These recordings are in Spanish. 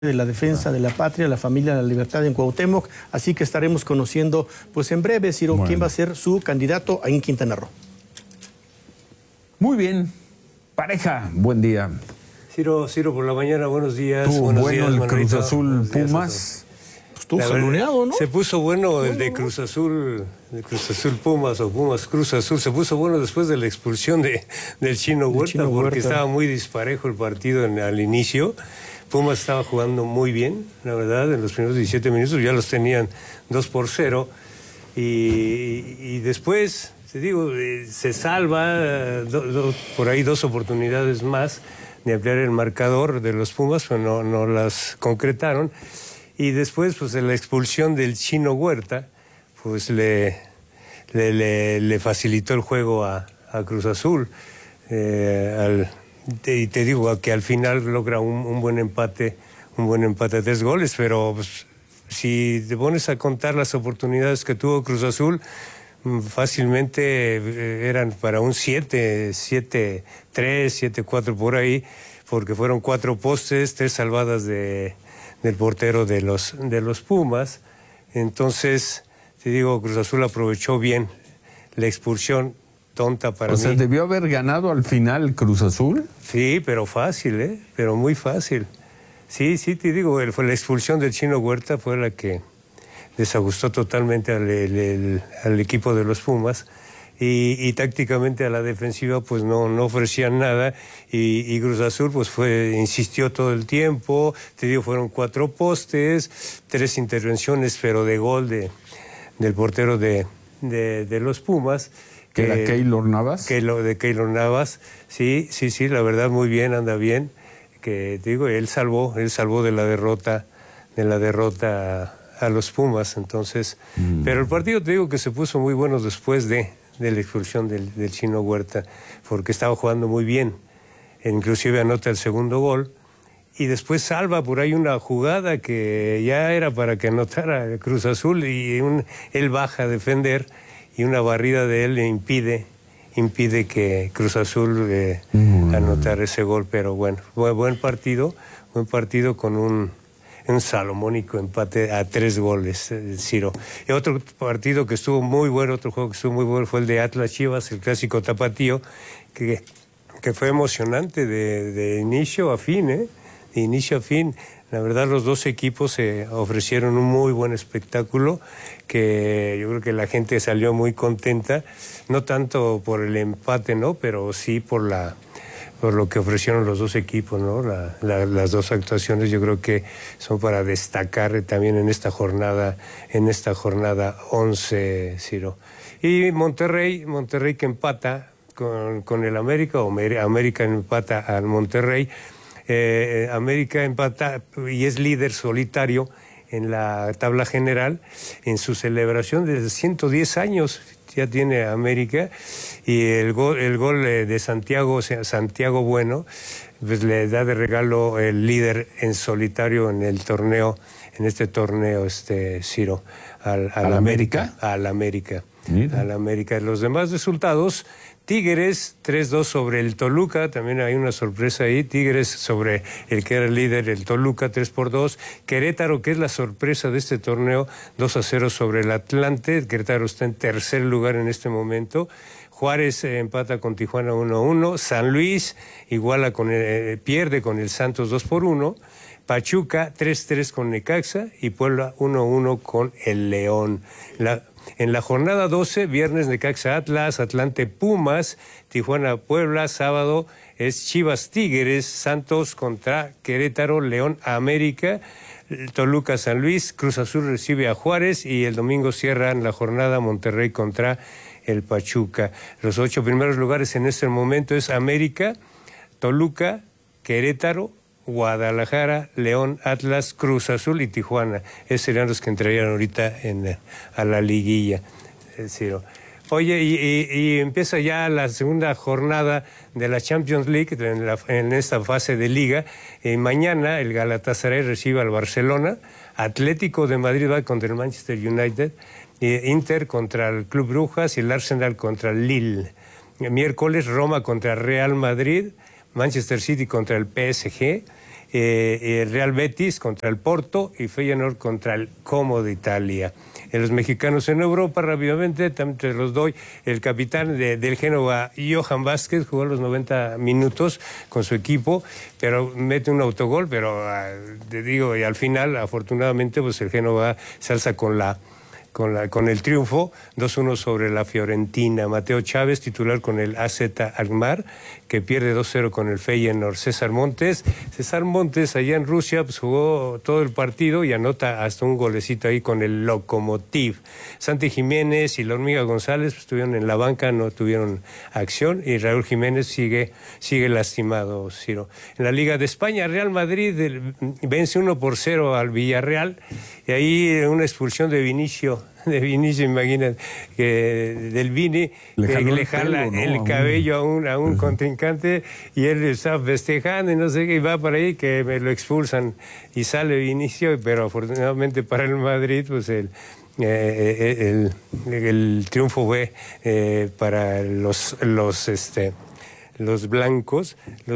de la defensa de la patria, la familia de la libertad en Cuauhtémoc, así que estaremos conociendo pues en breve, Ciro, quién va a ser su candidato ahí en Quintana Roo. Muy bien, pareja, buen día. Ciro, por la mañana, buenos días. Tuvo buenos bueno días, el Manuelito. Cruz Azul Buenos días, Pumas. Pues estuvo saloneado, ¿no? Se puso bueno el de Cruz Azul Pumas o Pumas Cruz Azul. Se puso bueno después de la expulsión del Chino Huerta, porque estaba muy disparejo el partido al inicio. Pumas estaba jugando muy bien, la verdad, en los primeros 17 minutos ya los tenían 2-0 y después, te digo, se salva por ahí dos oportunidades más de ampliar el marcador de los Pumas, pero no las concretaron. Y después, pues, en la expulsión del Chino Huerta, pues le facilitó el juego a Cruz Azul. Y te digo que al final logra un buen empate a 3 goles, pero pues, si te pones a contar las oportunidades que tuvo Cruz Azul, fácilmente eran para un 7-3, 7-4 por ahí, porque fueron 4 postes, 3 salvadas del portero de los Pumas. Entonces, te digo, Cruz Azul aprovechó bien la expulsión tonta para mí. O sea, ¿debió haber ganado al final Cruz Azul? Sí, pero fácil, pero muy fácil. Sí, te digo, fue la expulsión del Chino Huerta fue la que desajustó totalmente al equipo de los Pumas y tácticamente a la defensiva pues no ofrecían nada y Cruz Azul pues insistió todo el tiempo. Te digo, fueron 4 postes, 3 intervenciones, pero de gol del portero de los Pumas. ¿Que era Keylor Navas? De Keylor Navas, sí, la verdad muy bien, anda bien. Que digo, él salvó de la derrota a los Pumas, entonces. Pero el partido, te digo, que se puso muy bueno después de la expulsión del Chino Huerta, porque estaba jugando muy bien. Inclusive anota el segundo gol. Y después salva por ahí una jugada que ya era para que anotara Cruz Azul y él baja a defender. Y una barrida de él le impide que Cruz Azul anotara ese gol, pero bueno, buen partido con un salomónico empate a 3 goles, Ciro. Y otro partido que estuvo muy bueno, otro juego que estuvo muy bueno fue el de Atlas Chivas, el clásico tapatío, que fue emocionante de inicio a fin, De inicio a fin. La verdad, los dos equipos ofrecieron un muy buen espectáculo, que yo creo que la gente salió muy contenta, no tanto por el empate, ¿no? Pero sí por lo que ofrecieron los dos equipos, ¿no? Las dos actuaciones yo creo que son para destacar también en esta jornada 11, Ciro. Y Monterrey que empata con el América, o América empata al Monterrey. América empata y es líder solitario en la tabla general en su celebración de 110 años ya tiene América, y el gol de Santiago Bueno pues le da de regalo el líder en solitario en este torneo, Ciro, al América. Al América. Los demás resultados: Tigres 3-2 sobre el Toluca, también hay una sorpresa ahí. Tigres sobre el que era el líder, el Toluca, 3-2. Querétaro, que es la sorpresa de este torneo, 2-0 sobre el Atlante. Querétaro está en tercer lugar en este momento. Juárez empata con Tijuana 1-1. San Luis pierde con el Santos 2-1. Pachuca 3-3 con Necaxa y Puebla 1-1 con el León. En la jornada 12, viernes Necaxa Atlas, Atlante Pumas, Tijuana Puebla, sábado es Chivas Tigres, Santos contra Querétaro, León América, Toluca San Luis, Cruz Azul recibe a Juárez y el domingo cierran la jornada Monterrey contra el Pachuca. Los 8 primeros lugares en este momento es América, Toluca, Querétaro, Guadalajara, León, Atlas, Cruz Azul y Tijuana. Esos serían los que entrarían ahorita a la liguilla, Ciro. Oye, y empieza ya la segunda jornada de la Champions League en esta fase de liga. Mañana el Galatasaray recibe al Barcelona, Atlético de Madrid va contra el Manchester United, Inter contra el Club Brujas y el Arsenal contra el Lille. Miércoles Roma contra Real Madrid, Manchester City contra el PSG, Real Betis contra el Porto y Feyenoord contra el Como de Italia. Los mexicanos en Europa, rápidamente, también te los doy. El capitán del Génova, Johan Vázquez, jugó los 90 minutos con su equipo, pero mete un autogol, pero te digo, y al final, afortunadamente, pues el Génova se alza con el triunfo, 2-1 sobre la Fiorentina. Mateo Chávez, titular con el AZ Alkmaar, que pierde 2-0 con el Feyenoord. César Montes, allá en Rusia, pues jugó todo el partido y anota hasta un golecito ahí con el Lokomotiv. Santi Jiménez y la Hormiga González pues, estuvieron en la banca, no tuvieron acción, y Raúl Jiménez sigue lastimado, Ciro. En la Liga de España, Real Madrid vence 1-0 al Villarreal, y ahí una expulsión de Vinicio, imagínate, del Vini, que le jala el cabello a un contrincante, y él está festejando y no sé qué, y va para ahí que me lo expulsan, y sale Vinicio, pero afortunadamente para el Madrid, pues el triunfo fue para los blancos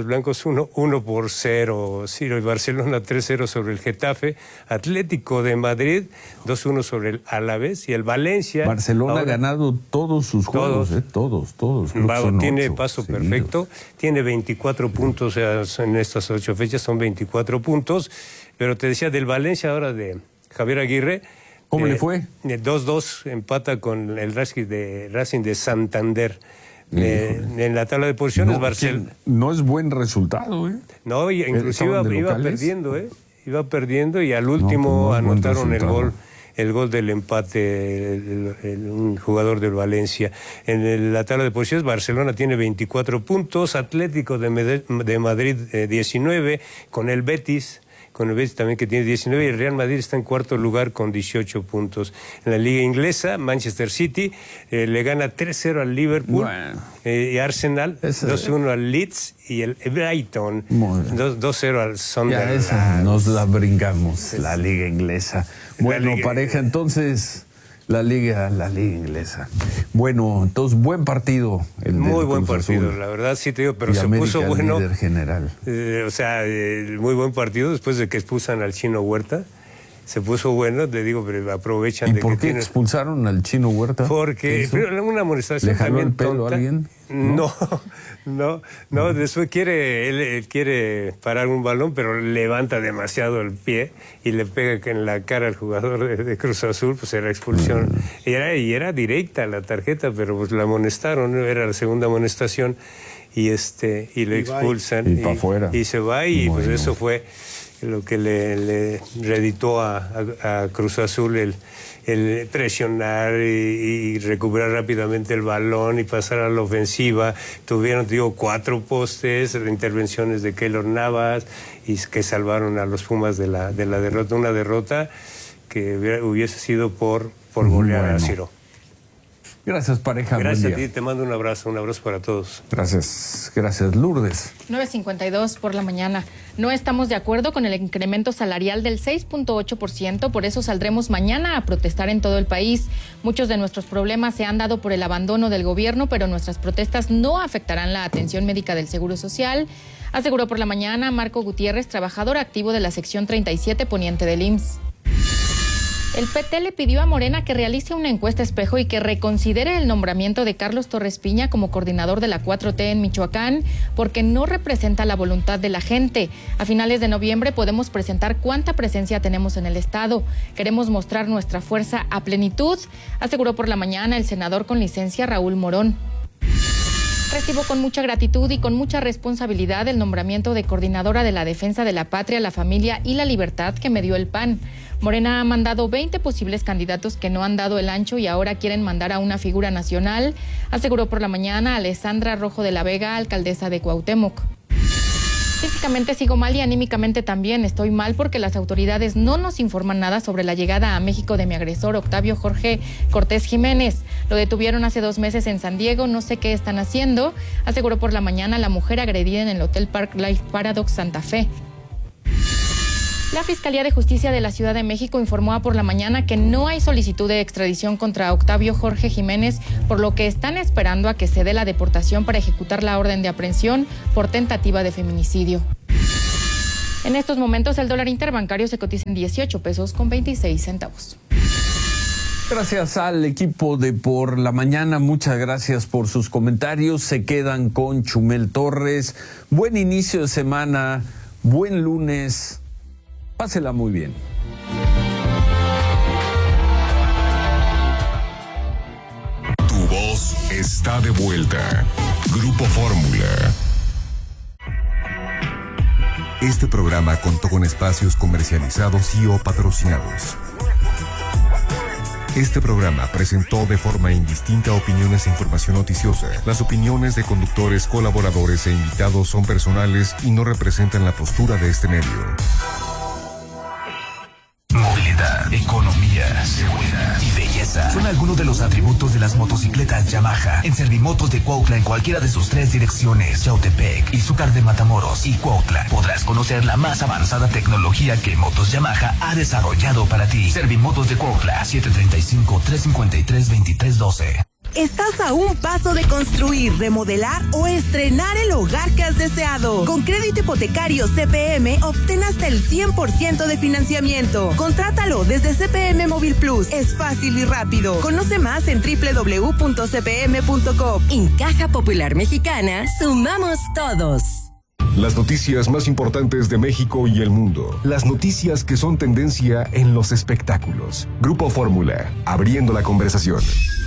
1-0, Ciro, y Barcelona 3-0 sobre el Getafe, Atlético de Madrid 2-1 sobre el Alavés, y el Valencia. Barcelona ha ganado todos sus juegos, todos. Tiene paso perfecto, tiene 24 puntos, o sea, en estas 8 fechas son 24 puntos, pero te decía del Valencia ahora de Javier Aguirre. ¿Cómo le fue? 2-2, empata con el Racing de Santander. En la tabla de posiciones, Barcelona. No es buen resultado, ¿eh? No, inclusive iba perdiendo, y al último anotaron el gol del empate, un jugador del Valencia. En la tabla de posiciones, Barcelona tiene 24 puntos, Atlético de Madrid 19, con el Betis también, que tiene 19, y el Real Madrid está en cuarto lugar con 18 puntos. En la Liga Inglesa, Manchester City le gana 3-0 al Liverpool, y Arsenal 2-1 al Leeds, y el Brighton 2-0 al Sunderland. Ya esa nos la brincamos, la Liga Inglesa. Bueno, pareja, entonces... La liga inglesa. Bueno, entonces buen partido. Muy buen partido, la verdad, sí te digo, pero se puso bueno. Líder general. Muy buen partido después de que expulsan al Chino Huerta. Se puso bueno, te digo, pero aprovechan de que... ¿Y por qué expulsaron al Chino Huerta? Porque una amonestación ¿le jaló también el pelo tonta. a alguien? No, después él quiere parar un balón, pero levanta demasiado el pie y le pega en la cara al jugador de Cruz Azul, pues era expulsión. Y era directa la tarjeta, pero pues la amonestaron, era la segunda amonestación, y le expulsan. Y para afuera. Y se va, y pues eso fue lo que le reeditó a Cruz Azul el presionar y recuperar rápidamente el balón y pasar a la ofensiva. Tuvieron, 4 postes, intervenciones de Keylor Navas, y que salvaron a los Pumas de la derrota. Una derrota que hubiese sido por golear a Ciro. Gracias, pareja. Gracias a ti, te mando un abrazo para todos. Gracias, Lourdes. 9:52 por la mañana. No estamos de acuerdo con el incremento salarial del 6.8%, por eso saldremos mañana a protestar en todo el país. Muchos de nuestros problemas se han dado por el abandono del gobierno, pero nuestras protestas no afectarán la atención médica del Seguro Social, aseguró por la mañana Marco Gutiérrez, trabajador activo de la sección 37 poniente del IMSS. El PT le pidió a Morena que realice una encuesta espejo y que reconsidere el nombramiento de Carlos Torres Piña como coordinador de la 4T en Michoacán, porque no representa la voluntad de la gente. A finales de noviembre podemos presentar cuánta presencia tenemos en el estado. Queremos mostrar nuestra fuerza a plenitud, aseguró por la mañana el senador con licencia Raúl Morón. Recibo con mucha gratitud y con mucha responsabilidad el nombramiento de coordinadora de la defensa de la patria, la familia y la libertad que me dio el PAN. Morena ha mandado 20 posibles candidatos que no han dado el ancho y ahora quieren mandar a una figura nacional, aseguró por la mañana Alessandra Rojo de la Vega, alcaldesa de Cuauhtémoc. Físicamente sigo mal y anímicamente también. Estoy mal porque las autoridades no nos informan nada sobre la llegada a México de mi agresor, Octavio Jorge Cortés Jiménez. Lo detuvieron hace 2 meses en San Diego, no sé qué están haciendo, aseguró por la mañana la mujer agredida en el Hotel Park Life Paradox Santa Fe. La Fiscalía de Justicia de la Ciudad de México informó por la mañana que no hay solicitud de extradición contra Octavio Jorge Jiménez, por lo que están esperando a que se dé la deportación para ejecutar la orden de aprehensión por tentativa de feminicidio. En estos momentos el dólar interbancario se cotiza en 18 pesos con 26 centavos. Gracias al equipo de Por la Mañana, muchas gracias por sus comentarios. Se quedan con Chumel Torres. Buen inicio de semana, buen lunes. Pásela muy bien. Tu voz está de vuelta. Grupo Fórmula. Este programa contó con espacios comercializados y o patrocinados. Este programa presentó de forma indistinta opiniones e información noticiosa. Las opiniones de conductores, colaboradores e invitados son personales y no representan la postura de este medio. Movilidad, economía, seguridad y belleza son algunos de los atributos de las motocicletas Yamaha. En Servimotos de Cuautla, en cualquiera de sus 3 direcciones, Yautepec, Izúcar de Matamoros y Cuautla, podrás conocer la más avanzada tecnología que Motos Yamaha ha desarrollado para ti. Servimotos de Cuautla, 735-353-2312. Estás a un paso de construir, remodelar o estrenar el hogar que has deseado. Con crédito hipotecario CPM, obtén hasta el 100% de financiamiento. Contrátalo desde CPM Móvil Plus. Es fácil y rápido. Conoce más en www.cpm.com. En Caja Popular Mexicana, sumamos todos. Las noticias más importantes de México y el mundo. Las noticias que son tendencia en los espectáculos. Grupo Fórmula, abriendo la conversación.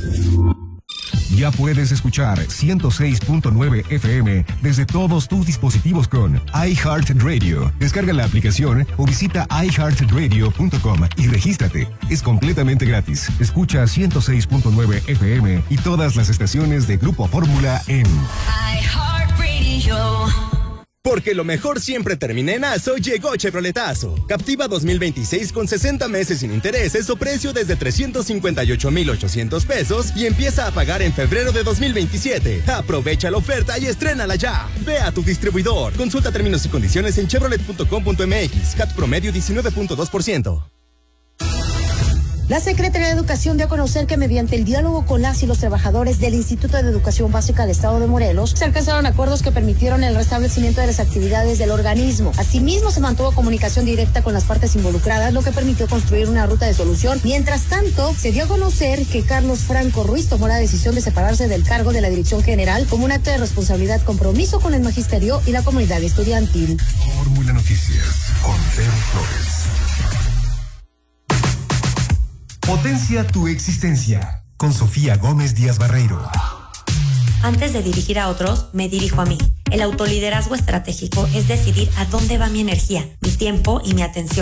Ya puedes escuchar 106.9 FM desde todos tus dispositivos con iHeartRadio. Descarga la aplicación o visita iHeartRadio.com y regístrate. Es completamente gratis. Escucha 106.9 FM y todas las estaciones de Grupo Fórmula en iHeartRadio. Porque lo mejor siempre termina en ASO, llegó Chevroletazo. Captiva 2026 con 60 meses sin intereses o precio desde 358,800 pesos y empieza a pagar en febrero de 2027. Aprovecha la oferta y estrénala ya. Ve a tu distribuidor. Consulta términos y condiciones en chevrolet.com.mx. CAT promedio 19.2%. La Secretaría de Educación dio a conocer que mediante el diálogo con las y los trabajadores del Instituto de Educación Básica del Estado de Morelos, se alcanzaron acuerdos que permitieron el restablecimiento de las actividades del organismo. Asimismo, se mantuvo comunicación directa con las partes involucradas, lo que permitió construir una ruta de solución. Mientras tanto, se dio a conocer que Carlos Franco Ruiz tomó la decisión de separarse del cargo de la Dirección General como un acto de responsabilidad, compromiso con el magisterio y la comunidad estudiantil. Fórmula Noticias con Pedro Flores. Potencia tu existencia con Sofía Gómez Díaz Barreiro. Antes de dirigir a otros, me dirijo a mí. El autoliderazgo estratégico es decidir a dónde va mi energía, mi tiempo y mi atención.